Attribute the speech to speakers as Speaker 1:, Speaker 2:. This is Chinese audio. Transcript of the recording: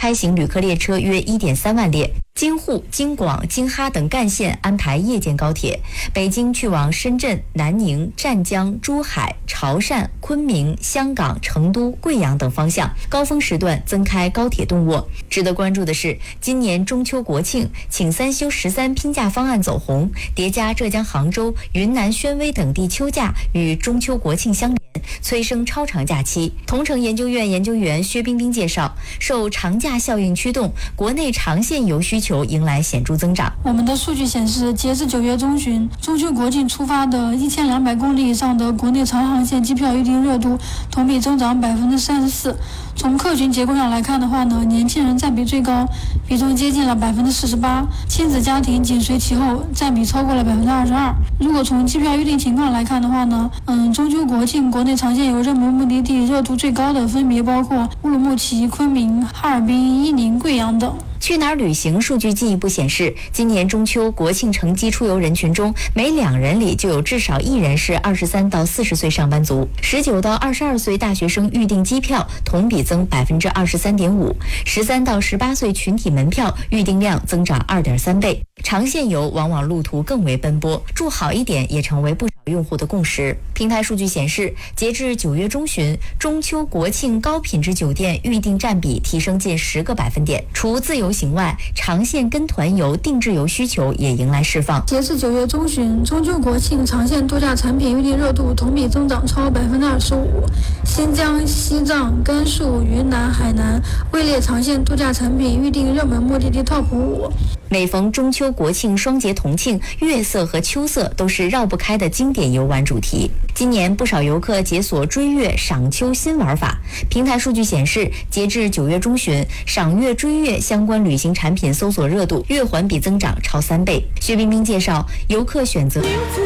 Speaker 1: 开行旅客列车约1.3万列。京沪、京广、京哈等干线安排夜间高铁，北京去往深圳、南宁、湛江、珠海、潮汕、昆明、香港、成都、贵阳等方向，高峰时段增开高铁动卧。值得关注的是，今年中秋国庆请3休13拼假方案走红，叠加浙江杭州、云南宣威等地秋假与中秋国庆相连，催生超长假期。同城研究院研究员薛冰冰介绍，受长假效应驱动，国内长线游需求迎来显著增长。
Speaker 2: 我们的数据显示，截至9月中旬，中秋国庆出发的1200公里以上的国内长航线机票预订热度同比增长34%。从客群结构上来看的话呢，年轻人占比最高，比重接近了48%，亲子家庭紧随其后，占比超过了22%。如果从机票预订情况来看的话呢，中秋国庆国内长线游热门目的地热度最高的分别包括乌鲁木齐、昆明、哈尔滨、伊宁、贵阳等。
Speaker 1: 去哪儿旅行数据进一步显示，今年中秋国庆乘机出游人群中，每2人里就有至少1人是23到40岁上班族，19到22岁大学生预订机票同比增23.5%，13到18岁群体门票预订量增长2.3倍。长线游往往路途更为奔波，住好一点也成为不少用户的共识。平台数据显示，截至9月中旬，中秋国庆高品质酒店预订占比提升近10个百分点。除自由行外，长线跟团游、定制游需求也迎来释放。
Speaker 2: 截至9月中旬，中秋国庆长线度假产品预订热度同比增长超25%，新疆、西藏、甘肃、云南、海南位列长线度假产品预订热门目的地 TOP 5。
Speaker 1: 每逢中秋国庆、双节同庆，月色和秋色都是绕不开的经典游玩主题。今年不少游客解锁追月、赏秋新玩法。平台数据显示，截至9月中旬，赏月、追月相关旅行产品搜索热度月环比增长超3倍。薛冰冰介绍，游客选择